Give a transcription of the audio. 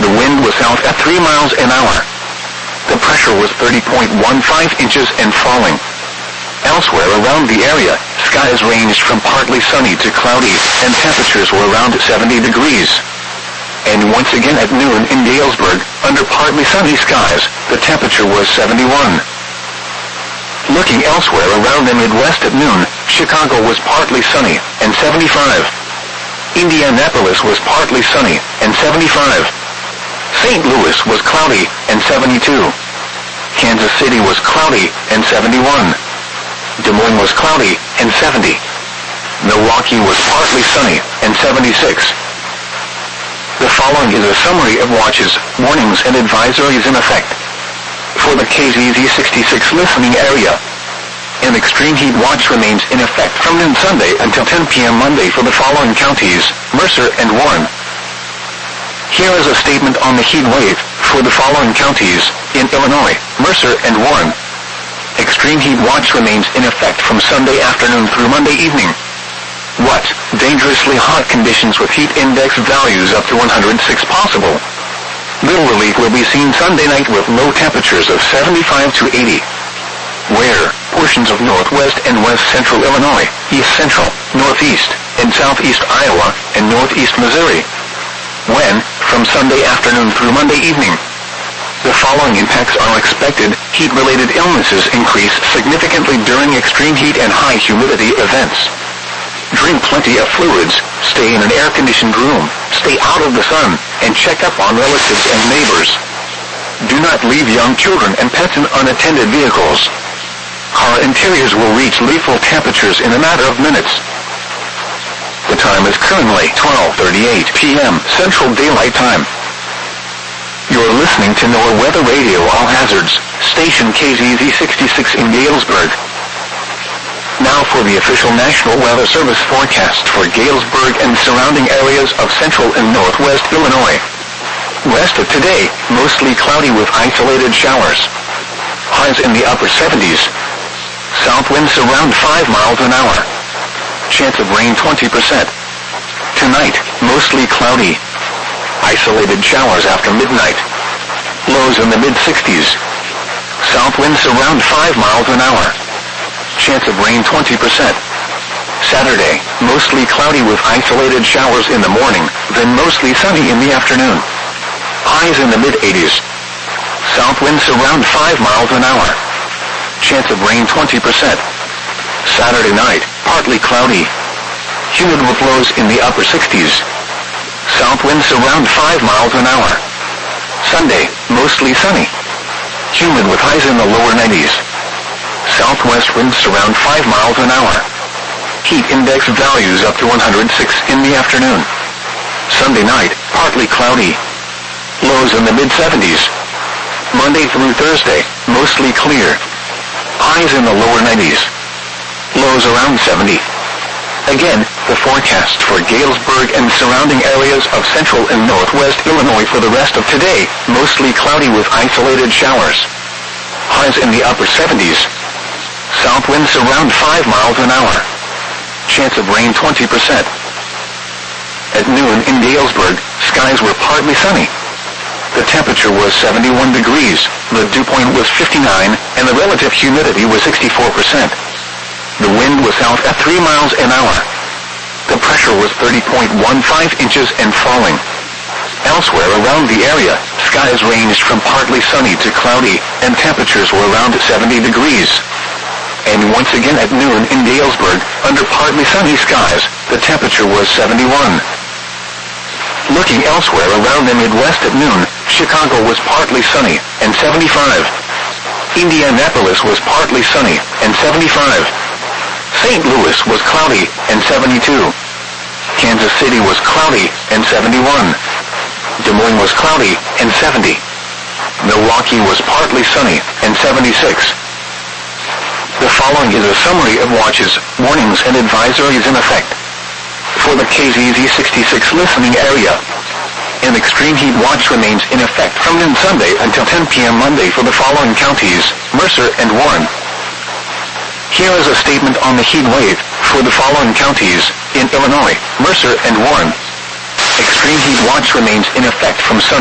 The wind was south at 3 miles an hour. The pressure was 30.15 inches and falling. Elsewhere around the area, skies ranged from partly sunny to cloudy, and temperatures were around 70 degrees. And once again at noon in Galesburg, under partly sunny skies, the temperature was 71. Looking elsewhere around the Midwest at noon, Chicago was partly sunny, and 75. Indianapolis was partly sunny, and 75. St. Louis was cloudy, and 72. Kansas City was cloudy, and 71. Des Moines was cloudy, and 70. Milwaukee was partly sunny, and 76. The following is a summary of watches, warnings, and advisories in effect for the KZZ66 listening area. An extreme heat watch remains in effect from noon Sunday until 10 p.m. Monday for the following counties: Mercer and Warren. Here is a statement on the heat wave for the following counties in Illinois: Mercer and Warren. Extreme heat watch remains in effect from Sunday afternoon through Monday evening. What? Dangerously hot conditions with heat index values up to 106 possible. Little relief will be seen Sunday night with low temperatures of 75 to 80. Where? Portions of northwest and west central Illinois, east central, northeast, and southeast Iowa, and northeast Missouri. When? From Sunday afternoon through Monday evening. The following impacts are expected. Heat-related illnesses increase significantly during extreme heat and high humidity events. Drink plenty of fluids, stay in an air-conditioned room, stay out of the sun, and check up on relatives and neighbors. Do not leave young children and pets in unattended vehicles. Car interiors will reach lethal temperatures in a matter of minutes. The time is currently 12:38 p.m. Central Daylight Time. You're listening to NOAA Weather Radio All Hazards, station KZZ66 in Galesburg. Now for the official National Weather Service forecast for Galesburg and surrounding areas of central and northwest Illinois. West of today, mostly cloudy with isolated showers. Highs in the upper 70s. South winds around 5 miles an hour. Chance of rain 20%. Tonight, mostly cloudy. Isolated showers after midnight. Lows in the mid-60s. South winds around 5 miles an hour. Chance of rain 20%. Saturday, mostly cloudy with isolated showers in the morning, then mostly sunny in the afternoon. Highs in the mid-80s. South winds around 5 miles an hour. Chance of rain 20%. Saturday night, partly cloudy. Humid with lows in the upper 60s. South winds around 5 miles an hour. Sunday, mostly sunny. Humid with highs in the lower 90s. Southwest winds around 5 miles an hour. Heat index values up to 106 in the afternoon. Sunday night, partly cloudy. Lows in the mid-70s. Monday through Thursday, mostly clear. Highs in the lower 90s. Lows around 70. Again, the forecast for Galesburg and surrounding areas of central and northwest Illinois for the rest of today, mostly cloudy with isolated showers. Highs in the upper 70s. South winds around 5 miles an hour. Chance of rain 20%. At noon in Galesburg, skies were partly sunny. The temperature was 71 degrees, the dew point was 59, and the relative humidity was 64%. The wind was south at 3 miles an hour. The pressure was 30.15 inches and falling. Elsewhere around the area, skies ranged from partly sunny to cloudy, and temperatures were around 70 degrees. And once again at noon in Galesburg, under partly sunny skies, the temperature was 71. Looking elsewhere around the Midwest at noon, Chicago was partly sunny, and 75. Indianapolis was partly sunny, and 75. St. Louis was cloudy, and 72. Kansas City was cloudy, and 71. Des Moines was cloudy, and 70. Milwaukee was partly sunny, and 76. The following is a summary of watches, warnings, and advisories in effect for the KZZ66 listening area. An extreme heat watch remains in effect from noon Sunday until 10 p.m. Monday for the following counties: Mercer and Warren. Here is a statement on the heat wave for the following counties in Illinois: Mercer and Warren. Extreme heat watch remains in effect from Sunday